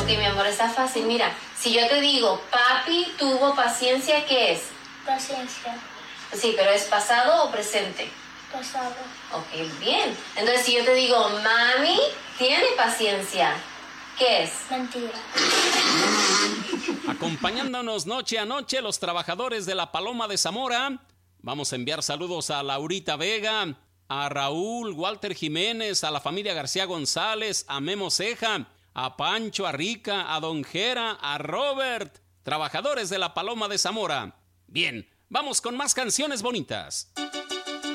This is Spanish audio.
Ok, mi amor, está fácil. Mira, si yo te digo, papi tuvo paciencia, ¿qué es? Paciencia. Sí, pero ¿es pasado o presente? Pasado. Ok, bien. Entonces, si yo te digo, mami tiene paciencia, ¿qué es? Mentira. Acompañándonos noche a noche los trabajadores de la Paloma de Zamora, vamos a enviar saludos a Laurita Vega, a Raúl, Walter Jiménez, a la familia García González, a Memo Ceja, a Pancho, a Rica, a Don Jera, a Robert, trabajadores de la Paloma de Zamora. Bien, vamos con más canciones bonitas.